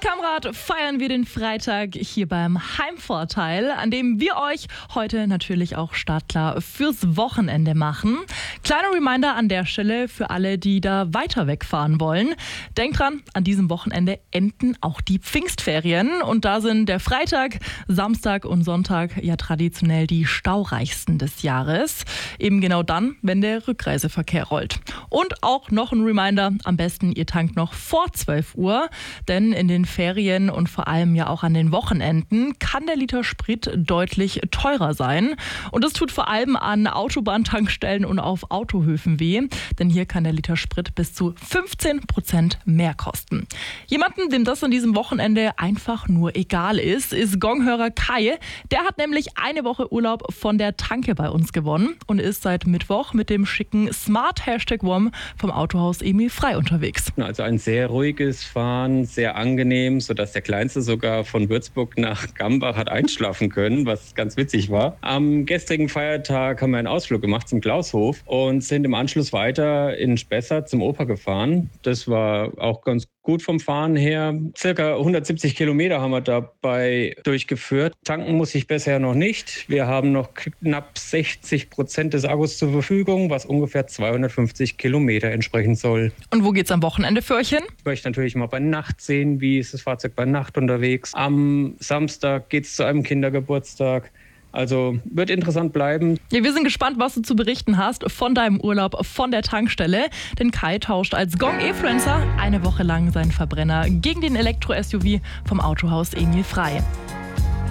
Kamerad, feiern wir den Freitag hier beim Heimvorteil, an dem wir euch heute natürlich auch startklar fürs Wochenende machen. Kleiner Reminder an der Stelle für alle, die da weiter wegfahren wollen. Denkt dran, an diesem Wochenende enden auch die Pfingstferien und da sind der Freitag, Samstag und Sonntag ja traditionell die staureichsten des Jahres. Eben genau dann, wenn der Rückreiseverkehr rollt. Und auch noch ein Reminder, am besten ihr tankt noch vor 12 Uhr, denn in den Ferien und vor allem ja auch an den Wochenenden kann der Liter Sprit deutlich teurer sein. Und das tut vor allem an Autobahntankstellen und auf Autohöfen weh, denn hier kann der Liter Sprit bis zu 15% mehr kosten. Jemanden, dem das an diesem Wochenende einfach nur egal ist Gonghörer Kai. Der hat nämlich eine Woche Urlaub von der Tanke bei uns gewonnen und ist seit Mittwoch mit dem schicken Smart #WOM vom Autohaus Emil Frey unterwegs. Also ein sehr ruhiges Fahren, sehr angenehm, sodass der Kleinste sogar von Würzburg nach Gambach hat einschlafen können, was ganz witzig war. Am gestrigen Feiertag haben wir einen Ausflug gemacht zum Klaushof und sind im Anschluss weiter in Spessart zum Oper gefahren. Das war auch ganz gut vom Fahren her. Circa 170 Kilometer haben wir dabei durchgeführt. Tanken muss ich bisher noch nicht. Wir haben noch knapp 60% des Akkus zur Verfügung, was ungefähr 250 Kilometer entsprechen soll. Und wo geht's am Wochenende für euch hin? Ich möchte natürlich mal bei Nacht sehen, wie ist das Fahrzeug bei Nacht unterwegs. Am Samstag geht's zu einem Kindergeburtstag. Also wird interessant bleiben. Ja, wir sind gespannt, was du zu berichten hast von deinem Urlaub von der Tankstelle. Denn Kai tauscht als Gong-Influencer eine Woche lang seinen Verbrenner gegen den Elektro-SUV vom Autohaus Emil Frey.